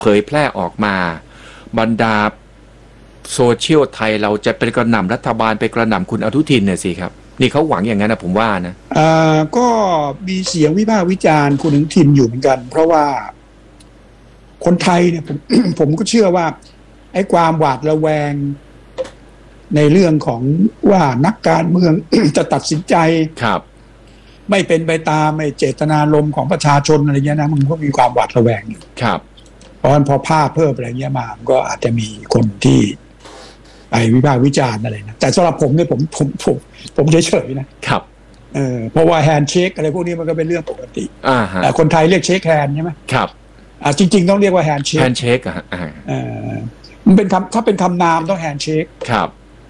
เผยแพร่ออกมาบรรดาโซเชียลไทยเราจะเป็นกระหน่ำรัฐบาลไปกระหน่ำคุณอนุทินเนี่ยสิครับนี่เขาหวังอย่างนั้นนะผมว่านะก็มีเสียงวิพากษ์วิจารณ์คุณอนุทินอยู่เหมือนกันเพราะว่าคนไทยเนี่ยผมก็เชื่อว่าไอ้ความหวาดระแวงในเรื่องของว่านักการเมือง จะตัดสินใจครับไม่เป็นไปตามไม่เจตนารมณ์ของประชาชนอะไรเงี้ยนะมันก็มีความหวาดระแวงอยู่ครับเพราะฉะนั้นพอภาพเพิ่มอะไรเงี้ยมามันก็อาจจะมีคนที่ไปวิพากษ์วิจารณ์อะไรนะแต่สำหรับผมเนี่ยผมเฉยๆนะครับเพราะว่าแฮนด์เชคอะไรพวกนี้มันก็เป็นเรื่องปกติคนไทยเรียกเช็คแฮนด์ใช่ไหมครับจริงๆต้องเรียกว่าแฮนด์เชคมันเป็นคำถ้าเป็นคำนามต้องแฮนด์เชคครับ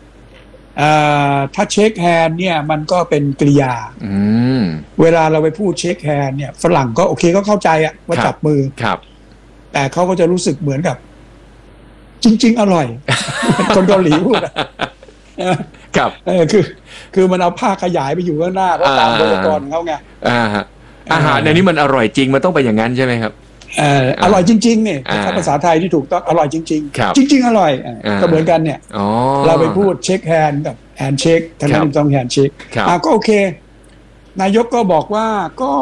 ถ้าเช็คแฮนด์เนี่ยมันก็เป็นกริยาเวลาเราไปพูดเช็คแฮนด์เนี่ยฝรั่งก็โอเคก็เข้าใจอะว่าจับมือครับแต่เขาก็จะรู้สึกเหมือนกับจริงๆอร่อย คนเกาหลีพูดครับคือมันเอาผ้าขยายไปอยู่ข้างหน้าเพราะตามโปรโตคอลของเขาไงอาหารในนี้มันอร่อยจริงมันต้องไปอย่างนั้นใช่ไหมครับอร่อยจริงๆเนี่ยถ้าภาษาไทยที่ถูกต้องอร่อยจริงๆจริงๆอร่อยก็เหมือนกันเนี่ยเราไปพูดเช็คแฮนด์กับแฮนด์เช็คทั้งนั้นต้องแฮนด์เช็คก็โอเคนายกก็บอกว่าก็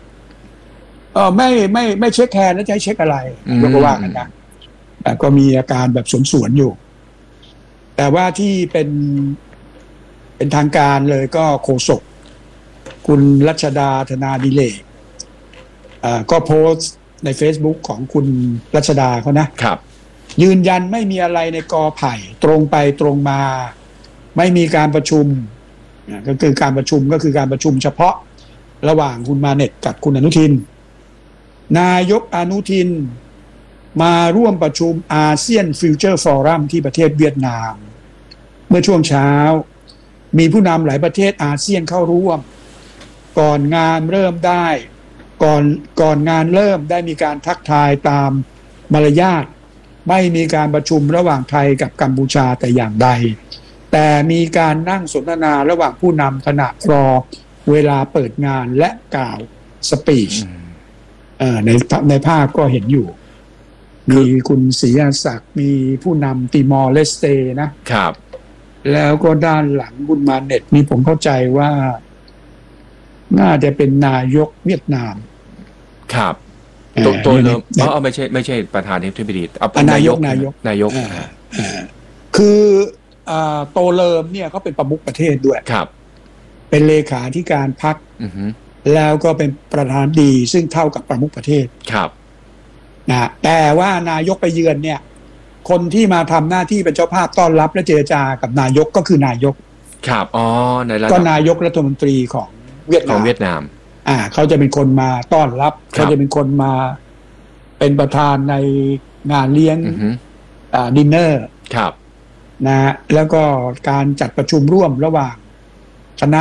ไม่เช็คแฮนด์แล้วจะให้เช็คอะไรยกว่ากันนะก็มีอาการแบบสวนๆอยู่แต่ว่าที่เป็นทางการเลยก็โฆษกคุณรัชดาธนาดิเลกก็โพสต์ใน Facebook ของคุณรัชดาเขานะครับยืนยันไม่มีอะไรในกอไผ่ตรงไปตรงมาไม่มีการประชุมก็คือการประชุมก็คือการประชุมเฉพาะระหว่างคุณมาเน็ตกับคุณอนุทินนายกอนุทินมาร่วมประชุมอาเซียนฟิวเจอร์ฟอรัมที่ประเทศเวียดนามเมื่อช่วงเช้ามีผู้นำหลายประเทศอาเซียนเข้าร่วมก่อนงานเริ่มได้ก่อนงานเริ่มได้มีการทักทายตามมารยาทไม่มีการประชุมระหว่างไทยกับกัมพูชาแต่อย่างใดแต่มีการนั่งสนทนาระหว่างผู้นำขณะรอเวลาเปิดงานและกล่าวสปีชในภาพก็เห็นอยู่มีคุณศรีอาศักดิ์มีผู้นำติมอร์เลสเตนะครับแล้วก็ด้านหลังคุณมาเน็ตนี่ผมเข้าใจว่าน่าจะเป็นนายกเวียดนามครับตัวเริ่มไม่ใช่ประธานาธิบดีนายกคือโตเลิมเนี่ยเขาเป็นประมุขประเทศด้วยครับเป็นเลขาธิการพรรคแล้วก็เป็นประธานดีซึ่งเท่ากับประมุขประเทศครับนะแต่ว่านายกไปเยือนเนี่ยคนที่มาทำหน้าที่เป็นเจ้าภาพต้อนรับและเจรจากับนายกก็คือนายกครับก็นายกรัฐมนตรีของเวียดนามเขาจะเป็นคนมาต้อนรับเขาจะเป็นคนมาเป็นประธานในงานเลี้ยงดินเนอร์ครับนะแล้วก็การจัดประชุมร่วมระหว่างคณะ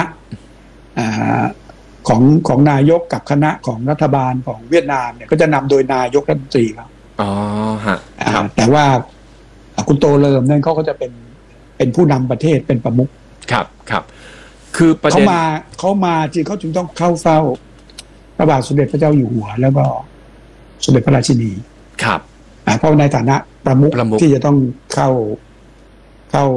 ของนายกกับคณะของรัฐบาลของเวียดนามเนี่ยก็จะนำโดยนายกรัฐมนตรีครับแต่ว่าคุณโตเลิมนั่นเขาก็จะเป็นผู้นำประเทศเป็นประมุขครับคือประเด็นเขามาจริงเขาจึงต้องเข้าเฝ้าพระบาทสมเด็จพระเจ้าอยู่หัวแล้วก็สมเด็จพระราชินีครับเพราะในฐานะประมุขที่จะต้องเข้าเฝ้า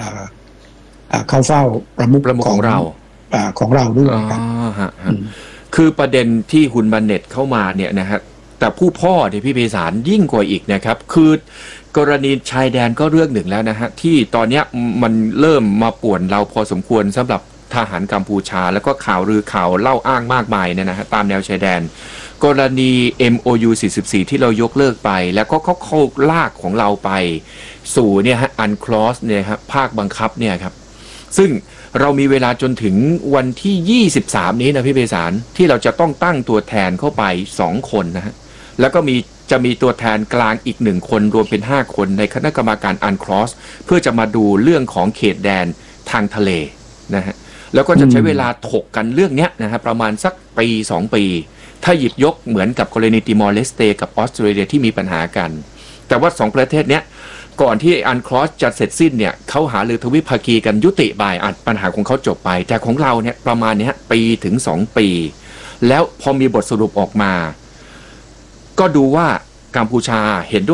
ประมุขของเราด้วยครับคือประเด็นที่คุณบันเน็ตเข้ามาเนี่ยนะฮะแต่ผู้พ่อเนี่ยพี่ไพศาลยิ่งกว่าอีกนะครับคือกรณีชายแดนก็เรื่องหนึ่งแล้วนะฮะที่ตอนนี้มันเริ่มมาป่วนเราพอสมควรสำหรับทหารกัมพูชาแล้วก็ข่าวลือข่าวเล่าอ้างมากมายเนี่ยนะฮะตามแนวชายแดนกรณี MOU 44ที่เรายกเลิกไปแล้วก็เขาลากของเราไปสู่เนี่ยฮะอันคลอสเนี่ยครับภาคบังคับเนี่ยครับซึ่งเรามีเวลาจนถึงวันที่23นี้นะพี่ไพศาลที่เราจะต้องตั้งตัวแทนเข้าไป2คนนะฮะแล้วก็จะมีตัวแทนกลางอีก1คนรวมเป็น5คนในคณะกรรมการอันคลอสเพื่อจะมาดูเรื่องของเขตแดนทางทะเลนะฮะแล้วก็จะใช้เวลาถกกันเรื่องนี้นะฮะประมาณสักปี2ปีถ้าหยิบยกเหมือนกับกรณีติมอร์เลสเตกับออสเตรเลียที่มีปัญหากันแต่ว่า2ประเทศเนี้ยก่อนที่อันคลอสจะเสร็จสิ้นเนี่ยเขาหารือทวิภาคีกันยุติไปปัญหาของเขาจบไปแต่ของเราเนี่ยประมาณนี้ปีถึง2ปีแล้วพอมีบทสรุปออกมาก็ดูว่ากัมพูชาเห็นด้วย